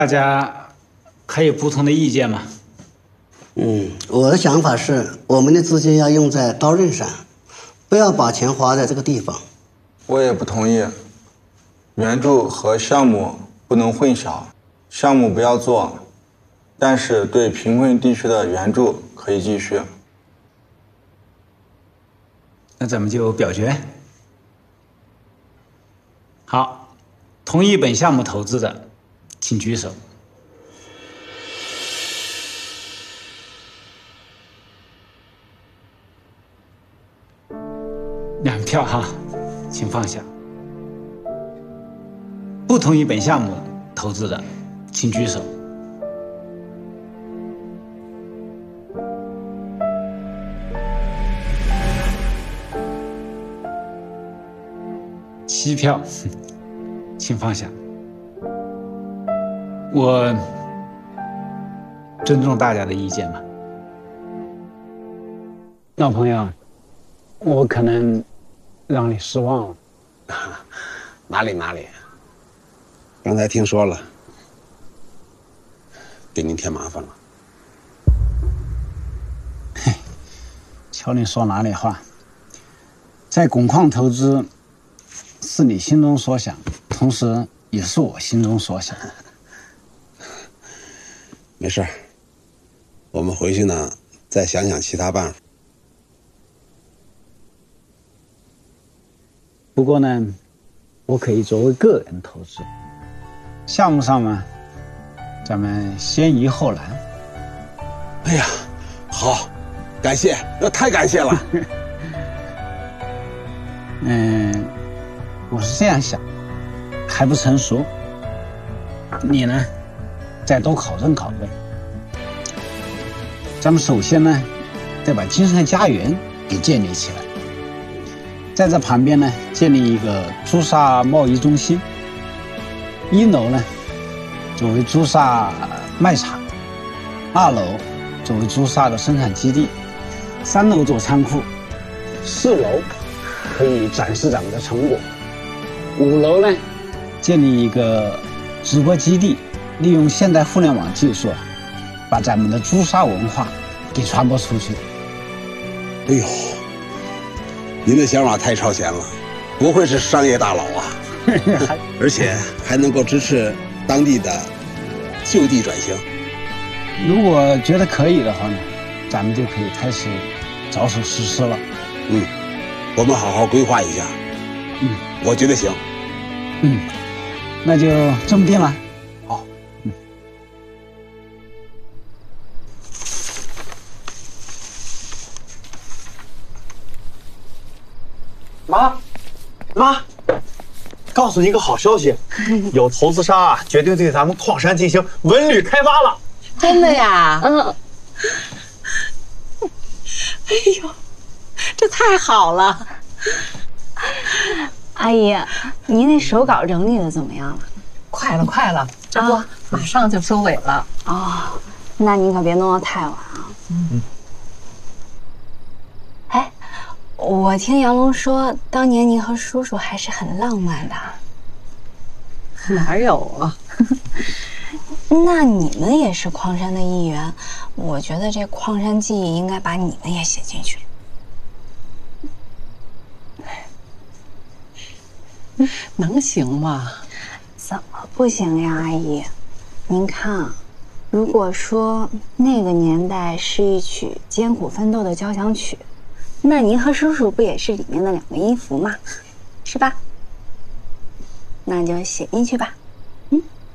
大家还有不同的意见吗？ 我的想法是，我们的资金要用在刀刃上，不要把钱花在这个地方。 我也不同意，援助和项目不能混淆，项目不要做，但是对贫困地区的援助可以继续。 那咱们就表决。好，同意本项目投资的，请举手。2票哈，请放下。不同意本项目投资的，请举手。7票，请放下。我尊重大家的意见嘛。老朋友，我可能让你失望了。 哪里，刚才听说了，给您添麻烦了。 嘿，瞧你说哪里话。在汞矿投资是你心中所想，同时也是我心中所想。 没事，我们回去呢再想想其他办法。 不过呢，我可以作为个人投资，项目上嘛，咱们先易后难。 哎呀，好，感谢，那太感谢了。 我是这样想，还不成熟，你呢，再多考证考证。咱们首先呢，得把金山家园给建立起来。在这旁边呢，建立一个朱砂贸易中心。1楼呢，作为朱砂卖场；2楼作为朱砂的生产基地；3楼做仓库；4楼可以展示咱们的成果；5楼呢，建立一个直播基地，利用现代互联网技术，把咱们的朱砂文化给传播出去。 哎呦，您的想法太超前了，不愧是商业大佬啊！而且还能够支持当地的就地转型。 如果觉得可以的话呢，咱们就可以开始着手实施了。 我们好好规划一下。我觉得行。 那就这么定了。 好。 妈，告诉你一个好消息，有投资商啊决定对咱们矿山进行文旅开发了。 真的呀？哎呦，这太好了！ 阿姨，您那手稿整理的怎么样了？ 快了，这不马上就收尾了。 哦，那您可别弄得太晚啊。哎，我听杨龙说，当年您和叔叔还是很浪漫的。 哪有啊？ 那你们也是矿山的一员，我觉得这矿山记忆应该把你们也写进去。 能行吗？ 怎么不行呀，阿姨？您看啊，如果说那个年代是一曲艰苦奋斗的交响曲，那您和叔叔不也是里面的2个音符吗？是吧？那就写进去吧。